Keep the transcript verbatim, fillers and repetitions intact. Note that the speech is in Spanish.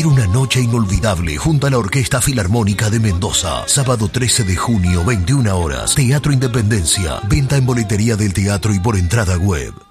Vivir una noche inolvidable junto a la Orquesta Filarmónica de Mendoza. Sábado trece de junio, veintiuna horas. Teatro Independencia. Venta en boletería del teatro y por entrada web.